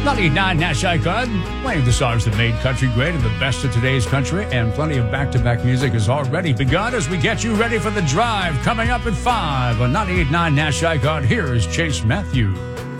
98.9 Nash Icon, playing the songs that made country great and the best of today's country, and plenty of back-to-back music has already begun as we get you ready for the drive coming up at 5 on 98.9 Nash Icon. Here is Chase Matthews.